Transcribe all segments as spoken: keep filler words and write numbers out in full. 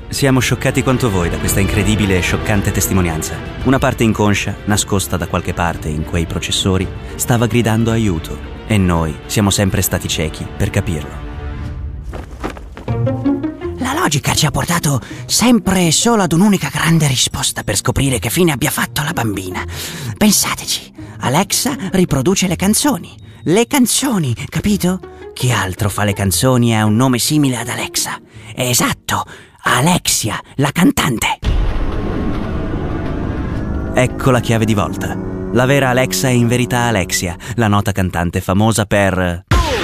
Siamo scioccati quanto voi da questa incredibile e scioccante testimonianza. Una parte inconscia, nascosta da qualche parte in quei processori, stava gridando aiuto e noi siamo sempre stati ciechi per capirlo. La logica ci ha portato sempre e solo ad un'unica grande risposta per scoprire che fine abbia fatto la bambina. Pensateci, Alexa riproduce le canzoni. Le canzoni, capito? Chi altro fa le canzoni e ha un nome simile ad Alexa? Esatto, Alexia, la cantante. Ecco la chiave di volta. La vera Alexa è in verità Alexia, la nota cantante famosa per...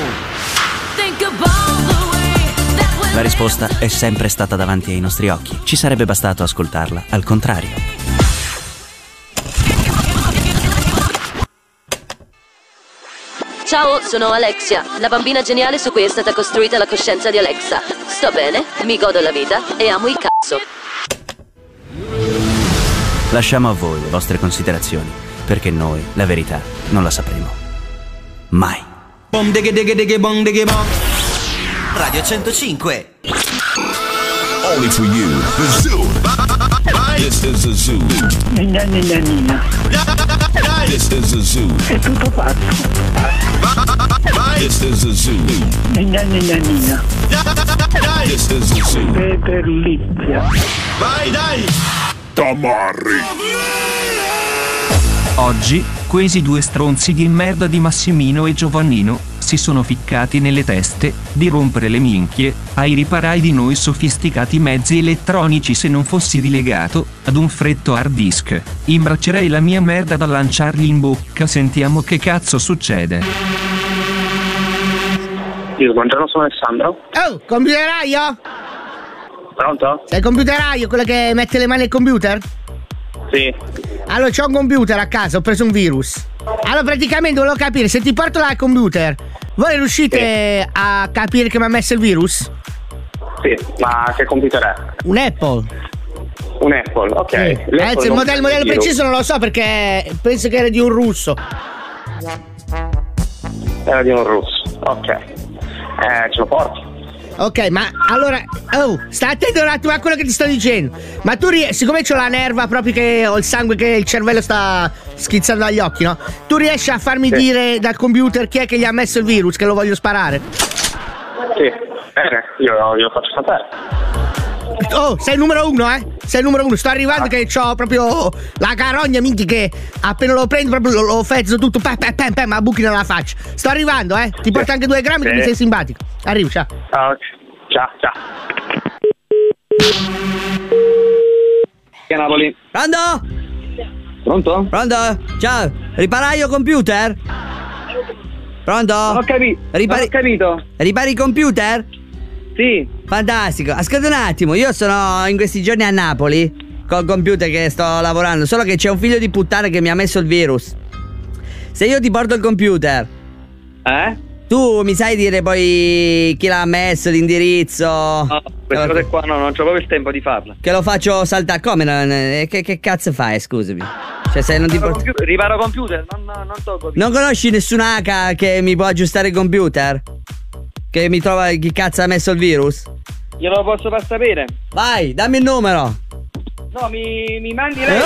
La risposta è sempre stata davanti ai nostri occhi. Ci sarebbe bastato ascoltarla al contrario. Ciao, sono Alexia, la bambina geniale su cui è stata costruita la coscienza di Alexa. Sto bene, mi godo la vita e amo il cazzo. Lasciamo a voi le vostre considerazioni, perché noi la verità non la sapremo mai. Radio centocinque. Only for you, the zoo. This is the zoo. Nina, nina, nina. This is the zoo. È tutto fatto. This is the zoo. Nina, nina, nina. This is the zoo. Peter Lizia. Vai, dai! Tamarri. Oggi, questi due stronzi di merda di Massimino e Giovannino si sono ficcati nelle teste di rompere le minchie ai riparai di noi sofisticati mezzi elettronici. Se non fossi rilegato ad un freddo hard disk, imbraccerei la mia merda da lanciargli in bocca. Sentiamo che cazzo succede. Io, buongiorno, sono Alessandro. Oh, computeraio? Pronto? Sei il computeraio, quello che mette le mani al computer? Sì. Allora, c'ho un computer a casa, ho preso un virus. Allora, praticamente volevo capire, se ti porto là al computer, voi riuscite sì. a capire che mi ha messo il virus? Sì, ma che computer è? Un Apple. Un Apple, ok. Sì. Adesso il modello, il modello preciso non lo so perché penso che era di un russo. Era di un russo, ok. Eh, ce lo porti? Ok, ma allora, oh, sta attento un attimo a quello che ti sto dicendo. Ma tu, siccome c'ho la nerva proprio che ho il sangue, che il cervello sta schizzando dagli occhi, no? Tu riesci a farmi sì. dire dal computer chi è che gli ha messo il virus, che lo voglio sparare? Sì, bene, io glielo faccio sapere. Oh, sei il numero uno, eh? Sei il numero uno, sto arrivando ah. che c'ho proprio la carogna, minchia, che appena lo prendo proprio lo, lo fezzo tutto, pam, pam, pam, pam, ma buchi nella faccia. Sto arrivando, eh? Ti porto anche due grammi sì. che mi sei simpatico. Arrivo, ciao. Ah, ok. Ciao, ciao. Che Napoli? Pronto? Pronto? Pronto? Ciao, riparaio computer? Pronto? Non ho capito. Ripari... Non ho capito. Ripari il computer? Sì. Fantastico. Ascolta un attimo, io sono in questi giorni a Napoli col computer che sto lavorando, solo che c'è un figlio di puttana che mi ha messo il virus. Se io ti porto il computer, eh? tu mi sai dire poi chi l'ha messo, l'indirizzo? No, queste cose qua no, non c'ho proprio il tempo di farla. Che lo faccio saltare? Come? Non, che, che cazzo fai, scusami? Cioè, se non ti riparo, porto... computer, riparo computer, non, non tocco. Non conosci nessun hacker che mi può aggiustare il computer? Che mi trova chi cazzo ha messo il virus? Glielo posso far sapere. Vai, dammi il numero. No, mi, mi mandi lei.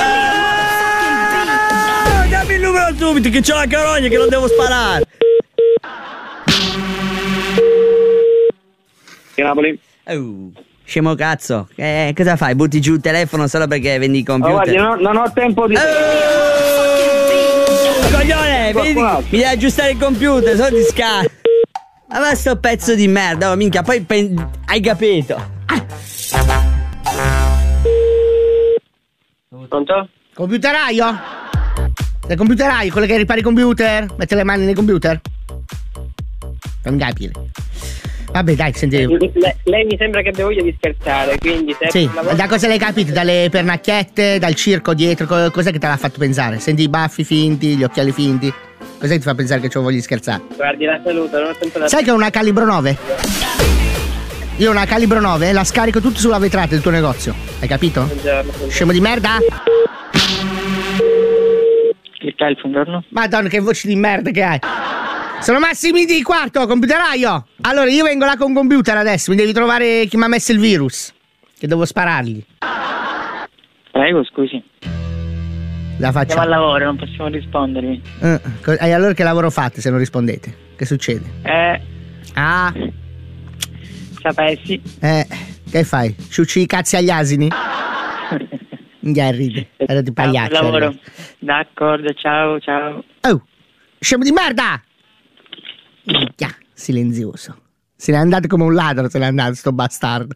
Ah, dammi il numero subito, che c'ho la carogna che non devo sparare. Che Napoli? Oh, scemo cazzo. Eh, cosa fai? Butti giù il telefono solo perché vendi i computer? Oh, guardi, non, non ho tempo di... Oh, coglione, vedi, mi devi aggiustare il computer, sono di scarto. Ma va sto pezzo di merda, oh, minchia, poi pen... hai capito. Ah. Pronto? Computeraio? Sei computeraio, quello che ripari i computer? Mette le mani nei computer? Non capire. Vabbè, dai, senti. Lei, lei mi sembra che abbia voglia di scherzare, quindi se sì, ma da cosa l'hai capito? Dalle pernacchiette, dal circo dietro, cos'è che te l'ha fatto pensare? Senti i baffi finti, gli occhiali finti? Cos'è che ti fa pensare che ci voglia di scherzare? Guardi, la saluto, non ho tempo da... Sai che ho una calibro nove? Io ho una calibro nove, la scarico tutto sulla vetrata del tuo negozio. Hai capito? Buongiorno, buongiorno. Scemo di merda? Che c'hai, buongiorno? Madonna, che voce di merda che hai! Sono Massimi di quarto, computeraio! Allora, io vengo là con computer adesso, mi devi trovare chi mi ha messo il virus. Che devo sparargli. Prego, scusi. La faccio. Siamo al lavoro, non possiamo rispondervi. Eh, co- e allora che lavoro fate se non rispondete? Che succede? Eh, Ah, sapessi. eh, che fai? Ciucci i cazzi agli asini? Minchia, ride. Era di pagliaccio. Al lavoro. arriva. D'accordo, ciao, ciao. Oh, scemo di merda! Minchia, silenzioso. Se n'è andato come un ladro, se n'è andato sto bastardo.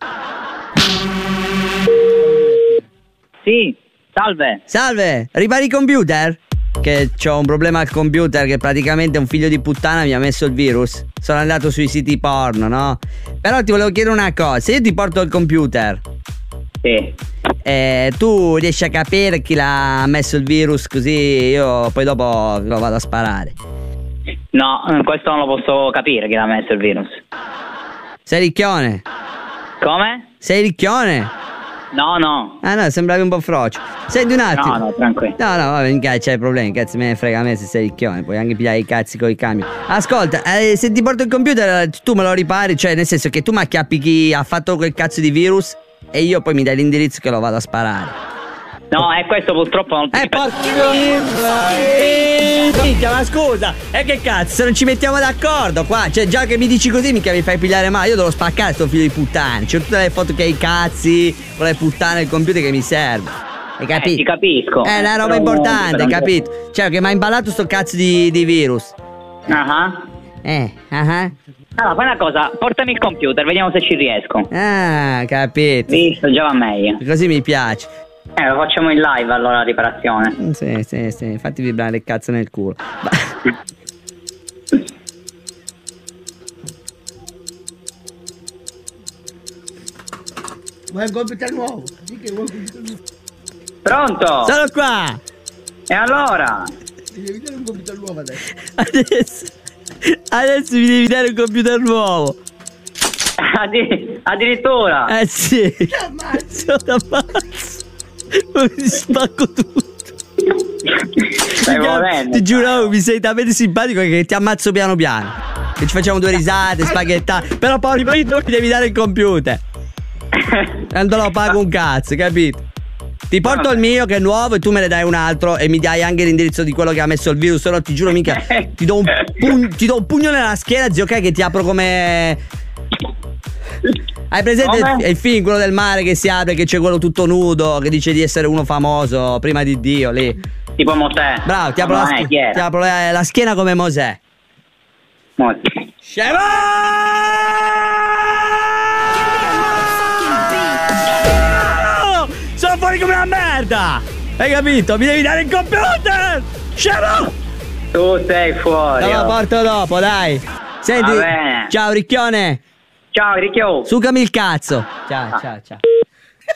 Sì, salve. Salve, ripari il computer? Che c'ho un problema al computer che praticamente un figlio di puttana mi ha messo il virus. Sono andato sui siti porno, no? Però ti volevo chiedere una cosa, se io ti porto il computer, Sì. eh, tu riesci a capire chi l'ha messo il virus, così io poi dopo lo vado a sparare. No, questo non lo posso capire chi l'ha messo il virus. Sei ricchione? Come? Sei ricchione? No, no. Ah no, sembravi un po' frocio. Senti un attimo. No, no, tranquillo. No, no, vabbè, mica c'hai problemi, cazzo me ne frega a me se sei ricchione, puoi anche pigliare i cazzi con i camion. Ascolta, eh, se ti porto il computer tu me lo ripari, cioè nel senso che tu mi acchiappi chi ha fatto quel cazzo di virus e io poi mi dai l'indirizzo che lo vado a sparare. No, è questo purtroppo non ti Eh, porca minchia, ma scusa, e che cazzo, se non ci mettiamo d'accordo qua, cioè già che mi dici così mica mi fai pigliare male, io devo spaccare sto figlio di puttana, c'ho tutte le foto che hai i cazzi, con le puttane del computer che mi serve. Hai capito? Eh, ti capisco. È una roba Però importante, però- hai capito? Cioè che mi ha imballato sto cazzo di, di virus. Ah. Eh, ah. Allora, fai una cosa, portami il computer, vediamo se ci riesco. Ah, capito. Visto, già va meglio. Così mi piace. Eh, lo facciamo in live allora la riparazione. Sì, sì, sì, fatti vibrare il cazzo nel culo. Vuoi un computer nuovo? Dì che vuoi un computer nuovo. Pronto? Sono qua. E allora? Mi devi dare un computer nuovo adesso. Adesso, adesso mi devi dare un computer nuovo. Addi- addirittura? Eh sì. Sono da pazzo. Mi spacco tutto. Stai volendo. Ti giuro, mi sei talmente simpatico che ti ammazzo piano piano. Che ci facciamo due risate, spaghettate. Però poi poi mi devi dare il computer. E non te lo pago un cazzo, capito? Ti porto il mio che è nuovo e tu me ne dai un altro e mi dai anche l'indirizzo di quello che ha messo il virus. Se no ti giuro mica ti do un pugno, ti do un pugno nella schiena, zio, ok, che ti apro come... Hai presente il, il film, quello del mare che si apre, che c'è quello tutto nudo che dice di essere uno famoso prima di Dio lì? Tipo Mosè. Bravo, ti apro, No, la, eh, sch- chi era? ti apro la, la schiena come Mosè. Mosè. Scemo! Sono fuori come una merda! Hai capito? Mi devi dare il computer! Scemo! Tu sei fuori. Te lo oh. porto dopo, dai. Senti, Va bene. ciao Ricchione. Ciao Ricchio. Sucami il cazzo. Ciao, Ah. ciao, ciao.